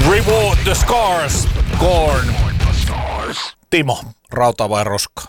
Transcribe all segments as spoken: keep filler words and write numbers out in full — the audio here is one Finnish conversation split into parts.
Reward the Scars, Korn. Timo, rauta vai roska?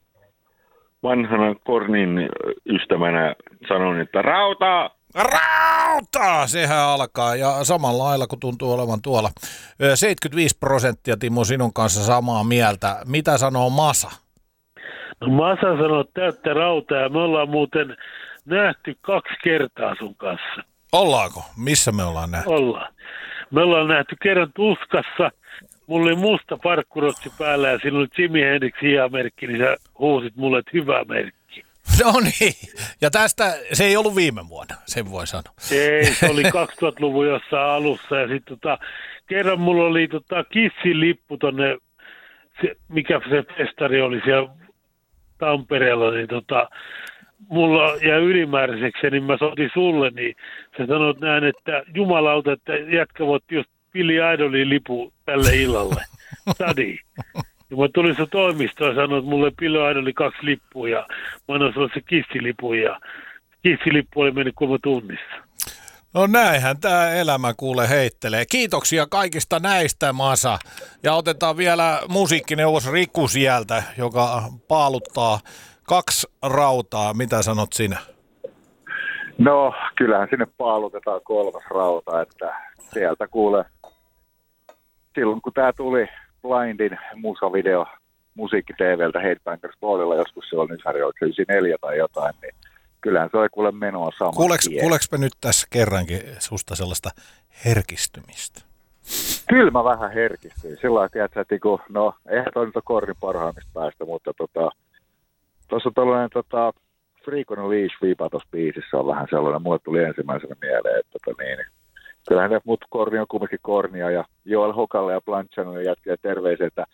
Vanhana Kornin ystävänä sanon, että rauta! Rauta! Sehän alkaa ja samalla lailla kun tuntuu olevan tuolla. seitsemänkymmentäviisi prosenttia Timo sinun kanssa samaa mieltä. Mitä sanoo Masa? No Masa sanoo täyttä rautaa ja me ollaan muuten nähty kaksi kertaa sun kanssa. Ollaanko? Missä me ollaan nähty? Ollaan. Me ollaan nähty kerran Tuskassa. Mulla oli musta parkkurotsi päällä ja siinä oli Jimi Hendrix hiamerkki, niin sä huusit mulle, että hyvä merkki. No niin. Ja tästä, se ei ollut viime vuonna, sen voi sanoa. Ei, se oli kaksituhattaluvun jossain alussa ja sitten tota, kerran mulla oli tota Kissin lippu tonne, se, mikä se festari oli siellä Tampereella, niin tota, mulla jäi ylimääräiseksi, niin mä soitin sulle, niin sä sanoit näin, että jumalauta, että jätkä voitti just Billy Idolin lipu tälle illalle. Sadi. Ja mä tulin sun toimistoon ja sanoin, että mulle Billy Idolin kaksi lippua ja mä annoin sulle se kissilipun ja kissilippu oli mennyt kuulemma tunnissa. No näinhän tämä elämä kuule heittelee. Kiitoksia kaikista näistä, Masa. Ja otetaan vielä musiikkineuvos Riku sieltä, joka paaluttaa kaksi rautaa. Mitä sanot sinä? No, kyllähän sinne paalutetaan kolmas rauta, että sieltä kuule, silloin kun tämä tuli Blindin musavideo musiikki T V:ltä Headbangers Ballilla, joskus se oli nyt yhdeksänkymmentäneljä tai jotain, niin kyllähän se oli kuule menoa saman Kuuleks, tien. kuuleks me nyt tässä kerrankin susta sellaista herkistymistä? Kyllä mä vähän herkistyin. Sillä lailla, tiedätkö, että kun, no, eihän toi nyt ole Kornin parhaimmista päästä, mutta tota, tuossa on tällainen tota, Freak on a Leash-viipa tuossa biisissä on vähän sellainen. Mulle tuli ensimmäisenä mieleen, että tota, niin, kyllähän ne mut Korni on kumminkin Kornia ja Joel Hokalle ja Blanchanille jätkiä terveisiä, että